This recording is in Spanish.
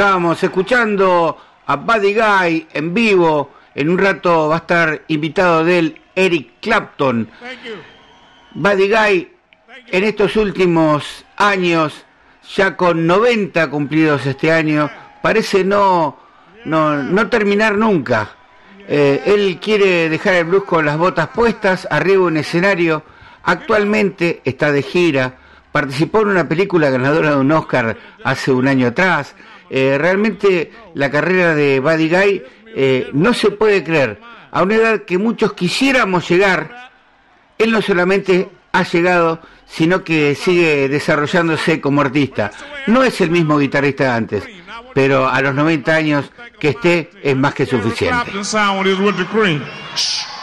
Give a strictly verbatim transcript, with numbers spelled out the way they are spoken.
Estábamos escuchando a Buddy Guy en vivo. En un rato va a estar invitado de él Eric Clapton. Buddy Guy en estos últimos años, ya con noventa cumplidos este año, parece no, no, no terminar nunca. Eh, él quiere dejar el blues con las botas puestas, arriba de un escenario. Actualmente está de gira. Participó en una película ganadora de un Oscar hace un año atrás. Eh, realmente la carrera de Buddy Guy eh, no se puede creer. A una edad que muchos quisiéramos llegar, él no solamente ha llegado, sino que sigue desarrollándose como artista. No es el mismo guitarrista de antes, pero a los noventa años que esté es más que suficiente.